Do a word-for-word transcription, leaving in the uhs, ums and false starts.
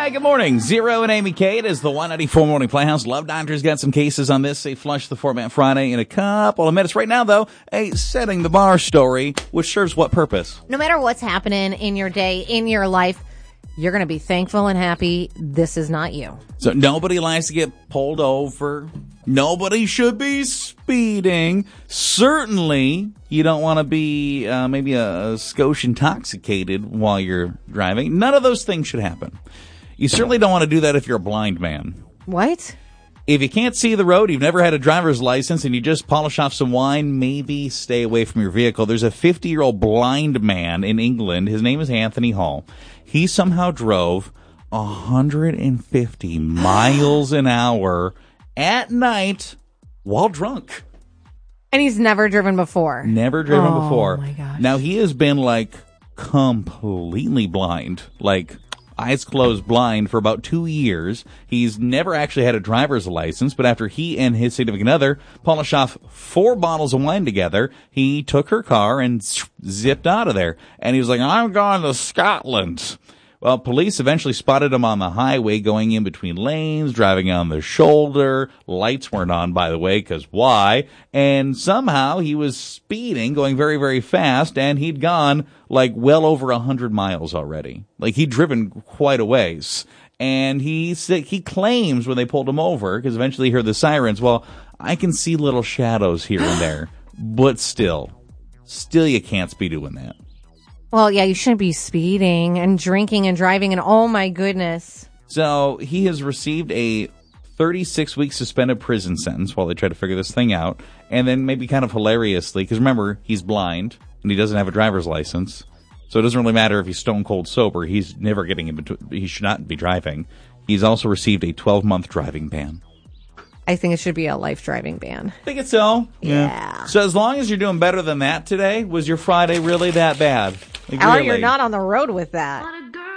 Hi, good morning. Zero and Amy Kate is the one ninety-four Morning Playhouse. Love Doctor's got some cases on this. They flush the Format Friday in a couple of minutes. Right now, though, a setting the bar story, which serves what purpose? No matter what's happening in your day, in your life, you're going to be thankful and happy this is not you. So nobody likes to get pulled over. Nobody should be speeding. Certainly, you don't want to be uh, maybe a, a skosh intoxicated while you're driving. None of those things should happen. You certainly don't want to do that if you're a blind man. What? If you can't see the road, you've never had a driver's license, and you just polish off some wine, maybe stay away from your vehicle. There's a fifty-year-old blind man in England. His name is Anthony Hall. He somehow drove one hundred fifty miles an hour at night while drunk. And he's never driven before. Never driven oh, before. Oh, my gosh. Now, he has been, like, completely blind. Like, eyes closed blind for about two years. He's never actually had a driver's license, but after he and his significant other polished off four bottles of wine together, he took her car and zipped out of there. And he was like, I'm going to Scotland. Well, police eventually spotted him on the highway going in between lanes, driving on the shoulder. Lights weren't on, by the way, because why? And somehow he was speeding, going very, very fast, and he'd gone like well over a hundred miles already. Like he'd driven quite a ways. And he he claims when they pulled him over, because eventually he heard the sirens, well, I can see little shadows here and there, but still, still you can't be doing that. Well, yeah, you shouldn't be speeding and drinking and driving, and oh my goodness. So he has received a thirty-six week suspended prison sentence while they try to figure this thing out. And then maybe kind of hilariously, because remember, he's blind and he doesn't have a driver's license. So it doesn't really matter if he's stone cold sober. He's never getting in between. He should not be driving. He's also received a twelve month driving ban. I think it should be a life driving ban. I think it's so. Yeah. yeah. So as long as you're doing better than that today, was your Friday really that bad? Like, Al, really? you're not on the road with that.